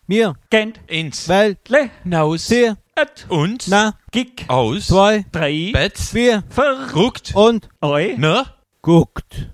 mir, Gent, ins, Welt, Le, Naus, Tier, Et, und, na, Gig, aus, 2, Drei, Bett, vier Ver, ruckt, und Eu, ne? guckt.